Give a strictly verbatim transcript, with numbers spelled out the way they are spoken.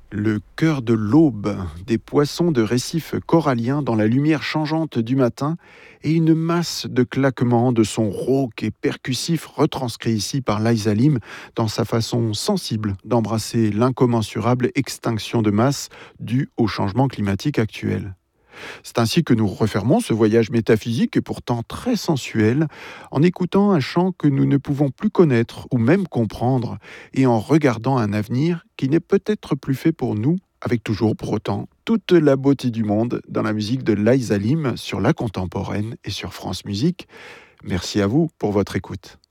Le cœur de l'aube, des poissons de récifs coralliens dans la lumière changeante du matin et une masse de claquements de sons rauques et percussifs retranscrits ici par Liza Lim dans sa façon sensible d'embrasser l'incommensurable extinction de masse due au changement climatique actuel. C'est ainsi que nous refermons ce voyage métaphysique et pourtant très sensuel en écoutant un chant que nous ne pouvons plus connaître ou même comprendre et en regardant un avenir qui n'est peut-être plus fait pour nous, avec toujours pour autant toute la beauté du monde dans la musique de Liza Lim sur La Contemporaine et sur France Musique. Merci à vous pour votre écoute.